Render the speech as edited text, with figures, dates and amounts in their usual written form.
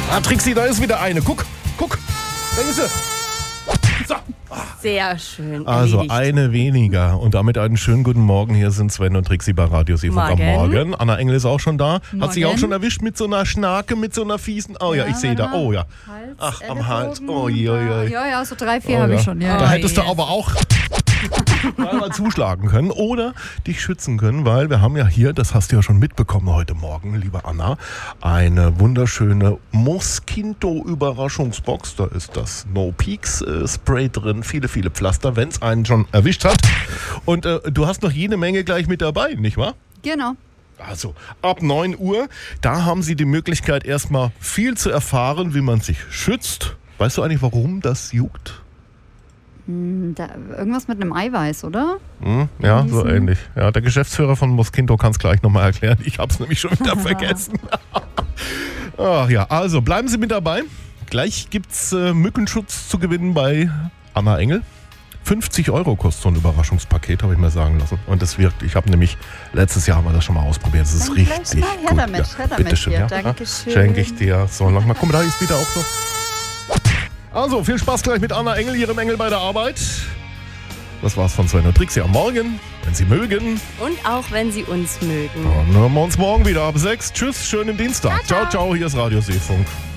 Ah, Trixi, da ist wieder eine. Guck. Da ist sie. So. Sehr schön. Also erledigt. eine weniger. Und damit einen schönen guten Morgen. Hier sind Sven und Trixi bei Radio Seefunk am Morgen. Anna Engel ist auch schon da. Morgen. Hat sich auch schon erwischt mit so einer Schnarke, mit so einer fiesen... Oh ja, ich sehe da. Oh ja. Hals, Ach, am Ellenbogen. Hals. Oh je. Ja, so 3, 4 habe ich schon. Ja. Da hättest du yes. aber auch mal zuschlagen können oder dich schützen können, weil wir haben ja hier, das hast du ja schon mitbekommen heute Morgen, liebe Anna, eine wunderschöne Mosquito-Überraschungsbox. Da ist das No Peaks Spray drin, viele Pflaster, wenn es einen schon erwischt hat. Und du hast noch jede Menge gleich mit dabei, nicht wahr? Genau. Also ab 9 Uhr, da haben Sie die Möglichkeit erstmal viel zu erfahren, wie man sich schützt. Weißt du eigentlich, warum das juckt? Irgendwas mit einem Eiweiß, oder? Ja, so ähnlich. Ja, der Geschäftsführer von Mosquito kann es gleich nochmal erklären. Ich habe es nämlich schon wieder vergessen. Ach ja, also bleiben Sie mit dabei. Gleich gibt es Mückenschutz zu gewinnen bei Anna Engel. 50 € kostet so ein Überraschungspaket, habe ich mir sagen lassen. Und das wirkt. Ich habe nämlich, letztes Jahr haben wir das schon mal ausprobiert. Das ist Dann richtig gleich mal her gut. damit, Ja, her damit bitteschön, hier. ja. Dankeschön. Schenke ich dir. So, lang mal. Guck mal, da ist wieder auch so. Also, viel Spaß gleich mit Anna Engel, ihrem Engel bei der Arbeit. Das war's von Sven und Trixi am Morgen. Wenn Sie mögen. Und auch wenn Sie uns mögen. Dann hören wir uns morgen wieder ab 6. Tschüss, schönen Dienstag. Ciao, ciao. Hier ist Radio Seefunk.